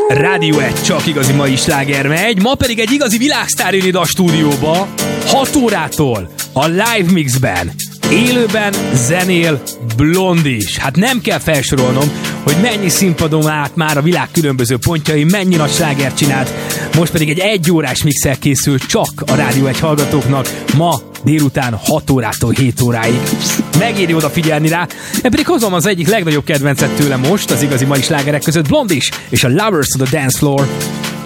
Rádió 1 csak igazi mai sláger megy, ma pedig egy igazi világsztár jön ide a stúdióba, 6 órától a Live Mixben. Élőben zenél Blondis. Hát nem kell felsorolnom, hogy mennyi színpadon állt már a világ különböző pontjai, mennyi nagy slágert csinált. Most pedig egy 1 órás mixel készül csak a Rádió 1 hallgatóknak ma délután 6 órától 7 óráig. Megéri odafigyelni rá. Én pedig hozom az egyik legnagyobb kedvencet tőle most, az igazi mai slágerek között, Blondis és a Lovers on the Dance Floor.